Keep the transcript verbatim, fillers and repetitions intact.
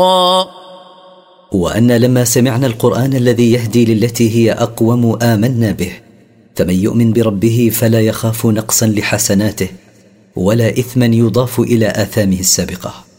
وأن لما سمعنا القرآن الذي يهدي للتي هي أقوم آمنا به، فمن يؤمن بربه فلا يخاف نقصا لحسناته ولا إثما يضاف إلى آثامه السابقة.